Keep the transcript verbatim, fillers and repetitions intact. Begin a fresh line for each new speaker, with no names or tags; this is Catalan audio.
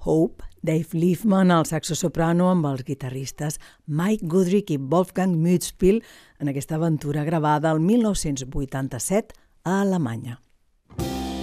Hope, Dave Liefman al saxo-soprano amb els guitarristes Mike Goodrick i Wolfgang Mützspiel en aquesta aventura gravada el mil nou-cents vuitanta-set a Alemanya.